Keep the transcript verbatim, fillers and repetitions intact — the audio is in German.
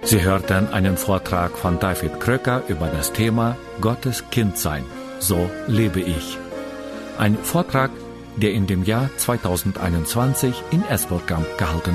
Sie hörten einen Vortrag von David Kröcker über das Thema Gottes Kind sein. So lebe ich. Ein Vortrag, der in dem Jahr zweitausendeinundzwanzig in Esbjerg gehalten